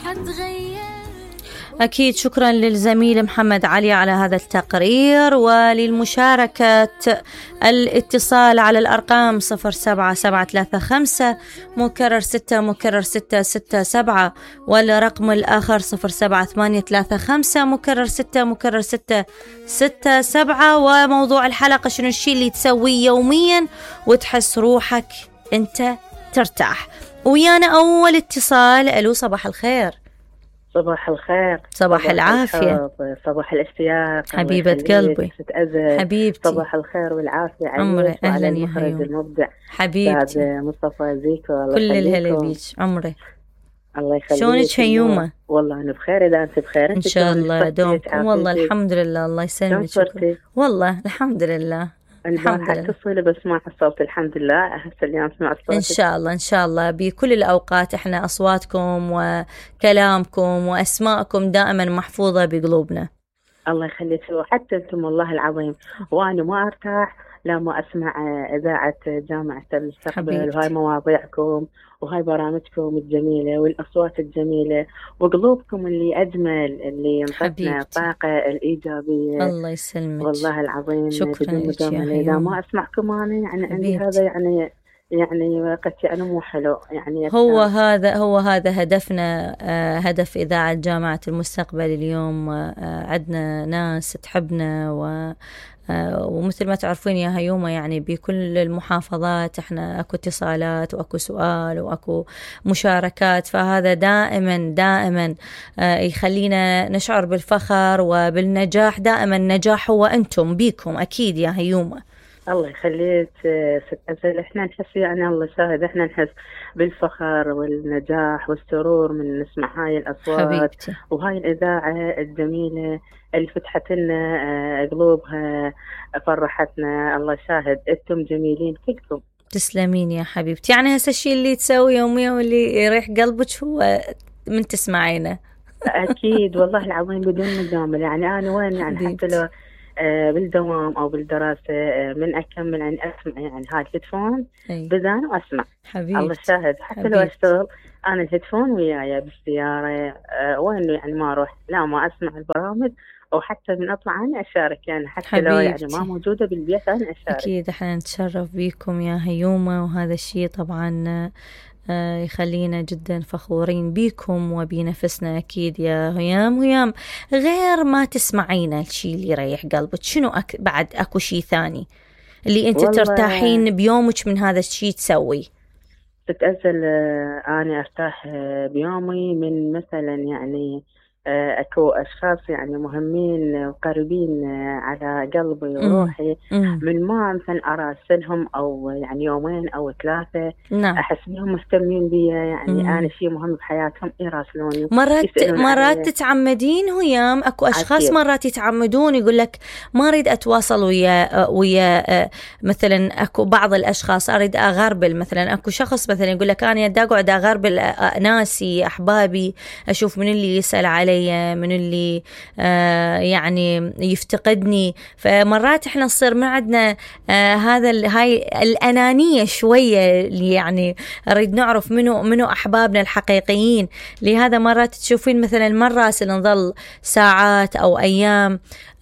أكيد شكرا للزميل محمد علي على هذا التقرير، وللمشاركة الاتصال على الأرقام 07735 مكرر 6 مكرر 667 والرقم الآخر 07835 مكرر 6 مكرر 667. وموضوع الحلقة شنو الشيء اللي تسويه يوميا وتحس روحك أنت ترتاح. ويانا أول اتصال. ألو صباح الخير. صباح الخير. صباح العافية. صباح الاشتياق. حبيبة قلبي حبيبتي. صباح الخير والعافية عمري. أهلا يا المخرج المبدع حبيبتي أستاذ مصطفى زيكو. كل الهلا بيك. عمري. الله يخليك. شلونك هيومة؟ والله أنا بخير. إذا أنت بخير إن شاء الله دومكم. والله الحمد لله. الله يسلمك. والله الحمد لله. البارحة اتصل بس ما حصلت. الحمد لله هسه اليوم سمعت صوتك. إن شاء الله بكل الأوقات إحنا أصواتكم وكلامكم وأسماءكم دائما محفوظة بقلوبنا. الله يخليك. وحتى أنتم والله العظيم وأنا ما أرتاح لما أسمع إذاعة جامعة المستقبل وهاي مواضيعكم وهاي برامجكم الجميلة والأصوات الجميلة وقلوبكم اللي أجمل اللي ينطينا الطاقة الإيجابية. الله يسلمك. والله العظيم شكرا لك يا إذا ما أسمعكم أنا يعني عندي هذا يعني وقت يعني مو حلو يعني. هو هذا هدفنا. هدف إذاعة جامعة المستقبل اليوم. عندنا ناس تحبنا ومثل ما تعرفين يا هيومة يعني بكل المحافظات احنا اكو اتصالات واكو سؤال واكو مشاركات، فهذا دائما يخلينا نشعر بالفخر وبالنجاح. دائما النجاح هو انتم بيكم اكيد يا هيومة. الله يخليك ست أزل. احنا نحس يعني الله شاهد احنا نحس بالفخر والنجاح والسرور من نسمع هاي الأصوات حبيبتي. وهاي الإذاعة الجميلة اللي فتحت لنا قلوبها فرحتنا. الله شاهد انتم جميلين كلكم. تسلمين يا حبيبتي. يعني هسه الشيء اللي تسوي يوميا واللي يريح قلبك هو من تسمعينه. أكيد والله العظيم بدون مجاملة. يعني أنا وين يعني حتى لو بالدوام أو بالدراسة من أكمل يعني أسمع يعني هاي الهيدفون بذان وأسمع. حبيبتي. الله شاهد حتى لو أشتغل أنا الهيدفون وياي بالسيارة وين يعني ما أروح لا ما أسمع البرامج أو حتى من أطلع أنا أشارك يعني حتى حبيبتي. لو يعني ما موجودة بالبيت أنا أشارك. أكيد إحنا نتشرف بيكم يا هيومة، وهذا الشيء طبعا يخلينا جدا فخورين بيكم وبنفسنا. أكيد يا هيام غير ما تسمعينا الشيء اللي يريح قلبك شنو بعد أكو شيء ثاني اللي أنت ترتاحين بيومك من هذا الشيء تسوي؟ تتأزل أنا أرتاح بيومي من مثلا يعني أكو أشخاص يعني مهمين وقريبين على قلبي وروحي من ما مثلا أراسلهم أو يعني يومين أو 3 أحس بهم مهتمين بي يعني أنا شيء مهم بحياتهم يراسلوني. مرات تتعمدين هيام. أكو أشخاص مرات يتعمدون يقول لك ما أريد أتواصل ويا مثلا أكو بعض الأشخاص أريد أغربل. مثلا أكو شخص مثلا يقول لك أنا أقعد أغربل ناسي أحبابي أشوف من اللي يسأل علي من اللي يعني يفتقدني. فمرات احنا نصير ما عندنا هاي الأنانية شوية اللي يعني نريد نعرف منو أحبابنا الحقيقيين. لهذا مرات تشوفين مثلا مراسل نظل ساعات أو أيام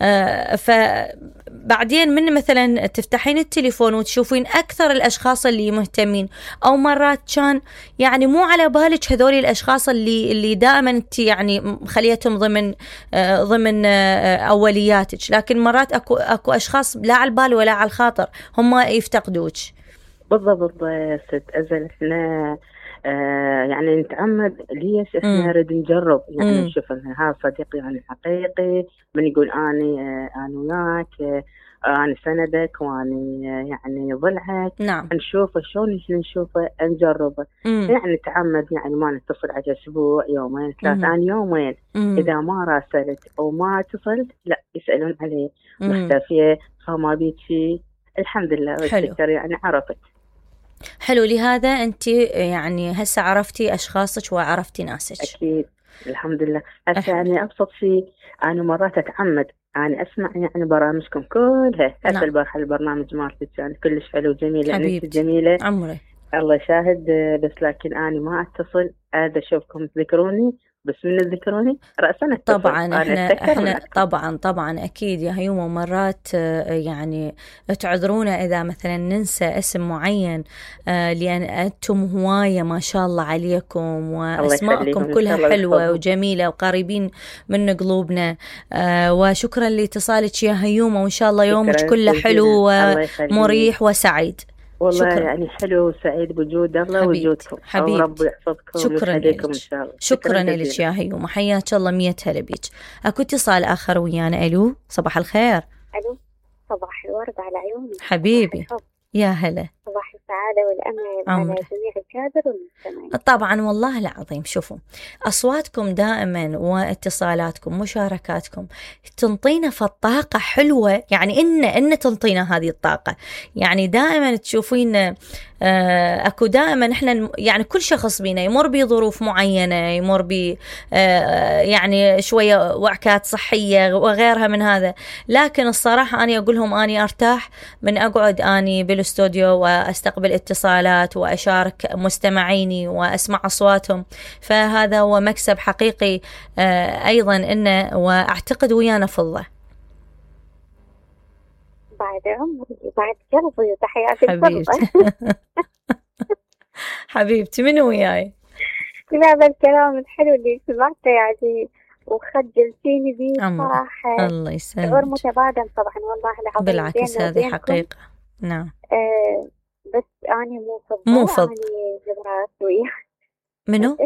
فبعدين من مثلا تفتحين التليفون وتشوفين أكثر الأشخاص اللي مهتمين، أو مرات كان يعني مو على بالك هذول الأشخاص اللي دائما انت يعني خليتهم ضمن أولياتك، لكن مرات أكو أشخاص لا على البال ولا على الخاطر هم يفتقدوك. بالضبط ست أزل. احنا يعني نتعمد ليش احنا نريد نجرب يعني نشوف ان هذا صديقي يعني حقيقي من يقول انا وياك انا سندك وانا يعني ضلعك. نعم. نشوفه شلون نشوفه نجربه. يعني نتعمد يعني ما نتصل على اسبوع يومين 3. انا يومين اذا ما راسلت او ما اتصلت لا يسالون علي مختفيه فما بيك شيء. الحمد لله والشكر يعني عرفت. حلو. لهذا أنت يعني هسه عرفتي أشخاصك وعرفتي ناسك. أكيد الحمد لله. هسه يعني أبسط شيء أنا مرات أتعمد أنا أسمع يعني برامجكم كلها. هسه البارحة البرنامج مالتك يعني كلش حلو جميل يعني جميلة عمري. الله شاهد. بس لكن أنا ما أتصل هذا أشوفكم تذكروني بس من تذكروني رأسا طبعا احنا طبعا اكيد يا هيومة، مرات يعني تعذرونا اذا مثلا ننسى اسم معين، لان انتم هواية ما شاء الله عليكم، واسماءكم كلها حلوة وجميلة وقريبين من قلوبنا. وشكرا لاتصالك يا هيومة، وان شاء الله يومك كله حلو ومريح وسعيد. والله شكرا. يعني حلو وسعيد بوجود الله ووجودكم، رب يحفظكم ويخليكم إن شاء الله. شكرا لك يا هيومة، حياك الله، 100 هلا بيك. أكو اتصال آخر ويانا. ألو، صباح الخير. ألو، صباح الورد على عيوني حبيبي، يا هلا. صباح السعادة والأمل على جميع الكادر والمستمعين. طبعا والله العظيم، شوفوا أصواتكم دائما واتصالاتكم مشاركاتكم تنطينا فالطاقة حلوة، يعني إن تنطينا هذه الطاقة. يعني دائما تشوفين أكو دائما إحنا يعني كل شخص بينا يمر بظروف معينة، يمر ب يعني شوية وعكات صحية وغيرها من هذا، لكن الصراحة أنا أقولهم أني أرتاح من أقعد أني بالاستوديو وأستقبل اتصالات وأشارك مستمعيني وأسمع أصواتهم، فهذا هو مكسب حقيقي أيضا إنه، وأعتقد ويانا فضة. بعد عمري بعد قلبي وتحياتي حبيبتي. حبيبتي من وياي؟ لا الكلام الحلو اللي سمعته يعني وخجلتيني به صراحة. الله يسلمك. شعور متبادل طبعا والله العظيم. بالعكس هذه حقيقة. نعم. بس أنا مو فضة، أنا نبراس وياه. منو؟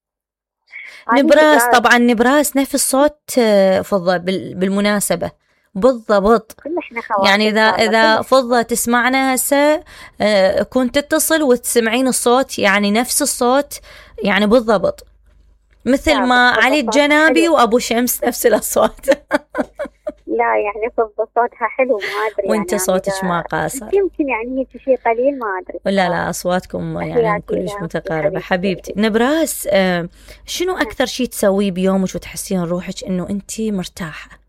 نبراس. طبعا نبراس نفس صوت فضة بالمناسبة بالضبط. يعني إذا فضة تسمعنا هسه كنت تتصل وتسمعين الصوت يعني نفس الصوت يعني بالضبط، مثل ما علي الجنابي وأبو شمس نفس الأصوات. لا يعني فضة صوتها حلو ما أدري. وانت يعني صوتك ما قاصر. يمكن يعني شيء قليل ما أدري. لا أصواتكم يعني كلش متقاربة. حبيبتي نبراس، شنو أكثر شيء تسويه بيومك وتحسين روحك إنه أنتي مرتاحة؟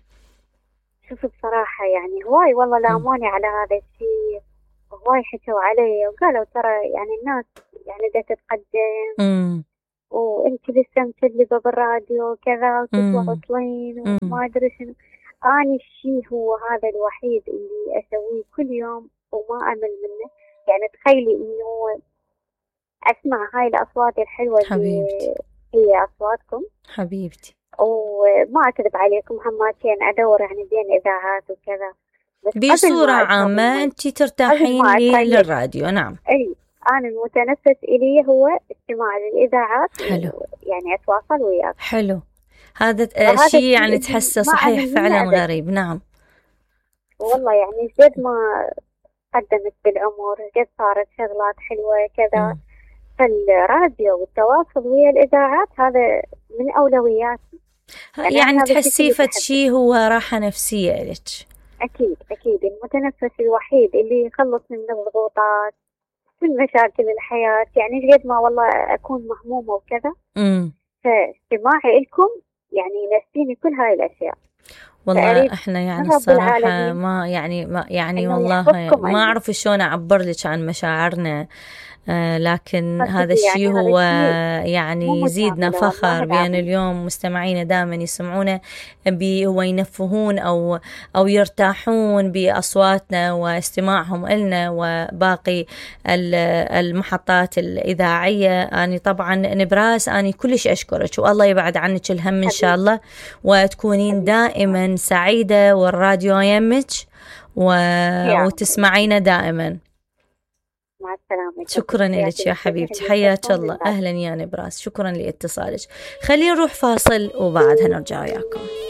شوف بصراحة يعني هواي والله لاموني على هذا الشيء، هواي حكوا علي وقالوا ترى يعني الناس يعني دا تتقدم وانت لسه مكذبة بالراديو وكذا وتتواصلين وما ادري شنو. اني الشيء هو هذا الوحيد اللي اسويه كل يوم وما امل منه. يعني تخيلي انه اسمع هاي الاصوات الحلوة اللي هي اصواتكم حبيبتي، وما أكذب عليكم هماتين أدور يعني بين إذاعات وكذا. بصورة عامة أنت ترتاحين للراديو. نعم. أي أنا المتنفس إلي هو استماع للإذاعات. حلو. يعني أتواصل وياك. حلو. هذا شيء يعني تحسه صحيح فعلا غريب. نعم. والله يعني قد ما قدمت بالأمور قد صارت شغلات حلوة كذا. فالراديو والتواصل ويا الإذاعات هذا من أولوياتي. يعني تحسي شيء هو راحة نفسية لك. أكيد المتنفس الوحيد اللي يخلص من الضغوطات من مشاكل الحياة. يعني قد ما والله أكون مهمومة وكذا فاستماعي لكم يعني ينسيني كل هاي الأشياء. والله احنا يعني الصراحة ما يعني والله ما أعرف شلون أعبر لك عن مشاعرنا، لكن هذا الشيء هو يعني يزيدنا فخر بأن اليوم مستمعينا دائما يسمعونا هو ينفهون أو يرتاحون بأصواتنا واستماعهم إلنا وباقي المحطات الإذاعية. أنا طبعا نبراس أنا كلش أشكرك، والله يبعد عنك الهم إن شاء الله، وتكونين دائما سعيدة والراديو يمك وتسمعينا دائما. مع السلامة. شكرا لك يا حبيبتي، حياك الله. أهلا يا نبراس، شكرا لاتصالك. خلينا نروح فاصل وبعدها نرجع وياكم.